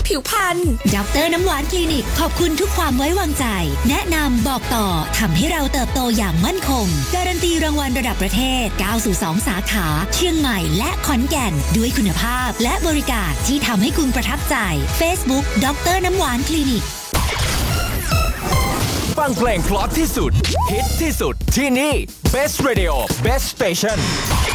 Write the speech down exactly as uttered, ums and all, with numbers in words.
ผิวพรรณดร.น้ำหวานคลินิกขอบคุณทุกความไว้วางใจแนะนำบอกต่อทำให้เราเติบโตอย่างมั่นคงการันตีรางวัลระดับประเทศก้าวสู่สองสาขาเชียงใหม่และขอนแก่นด้วยคุณภาพและบริการที่ทำให้คุณประทับใจ Facebook ดร.น้ำหวานคลินิกฟังเพลงเพราะที่สุดฮิตที่สุดที่นี่ Best Radio Best Station